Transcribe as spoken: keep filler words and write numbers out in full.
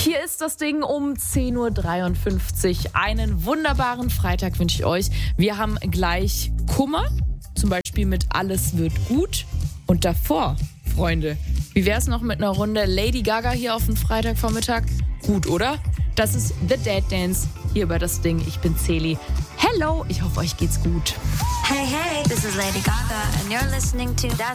Hier ist das Ding um zehn Uhr dreiundfünfzig. Einen wunderbaren Freitag wünsche ich euch. Wir haben gleich Kummer, zum Beispiel mit Alles wird gut. Und davor, Freunde, wie wäre es noch mit einer Runde Lady Gaga hier auf dem Freitagvormittag? Gut, oder? Das ist The Dead Dance hier über das Ding. Ich bin Celi. Hello, ich hoffe, euch geht's gut. Hey, hey, this is Lady Gaga and you're listening to Das